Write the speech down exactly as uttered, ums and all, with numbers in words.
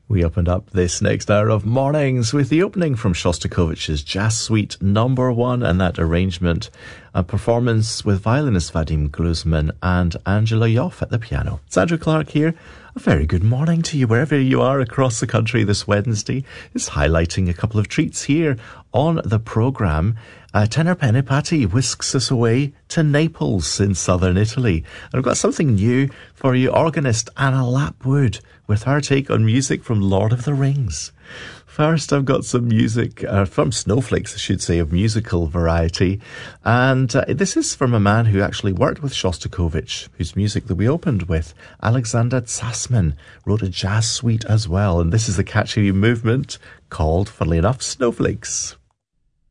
We opened up this next hour of mornings with the opening from Shostakovich's Jazz Suite number one, and that arrangement, a performance with violinist Vadim Gluzman and Angela Yoff at the piano. It's Andrew Clark here. A very good morning to you wherever you are across the country this Wednesday. It's highlighting a couple of treats here on the programme. Uh, Tenor Penipati whisks us away to Naples in southern Italy. And I've got something new for you. Organist Anna Lapwood with her take on music from Lord of the Rings. First, I've got some music uh, from Snowflakes, I should say, of musical variety. And uh, this is from a man who actually worked with Shostakovich, whose music that we opened with. Alexander Zassman wrote a jazz suite as well. And this is the catchy movement called, funnily enough, Snowflakes.